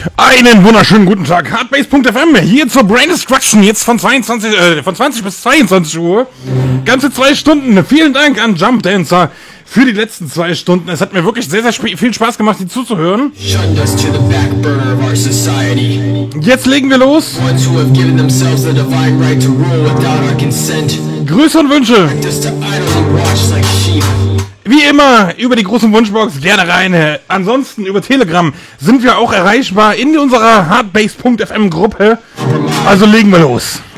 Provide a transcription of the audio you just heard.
Einen wunderschönen guten Tag, Hardbase.fm, hier zur Brain Destruction, jetzt von 20 bis 22 Uhr, ganze 2 Stunden, vielen Dank an Jump Dancer für die letzten 2 Stunden, es hat mir wirklich sehr, sehr viel Spaß gemacht, Sie zuzuhören. Jetzt legen wir los. Grüße und Wünsche. Wie immer, über die großen Wunschbox gerne rein. Ansonsten über Telegram sind wir auch erreichbar in unserer Hardbase.fm Gruppe. Also legen wir los.